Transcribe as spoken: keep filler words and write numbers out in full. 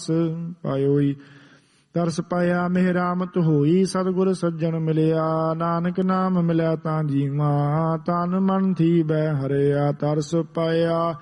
ਪਾਇਓਈ। ਤਰਸ ਪਾਇਆ ਮਿਹਰਾਮਤ ਹੋਈ, ਸਤਿਗੁਰ ਸੱਜਣ ਮਿਲਿਆ। ਨਾਨਕ ਨਾਮ ਮਿਲਿਆ ਤਾਂ ਜੀਵਾ, ਤਨ ਮਨ ਥੀ ਬੈ ਹਰਿਆ। ਤਰਸ ਪਾਇਆ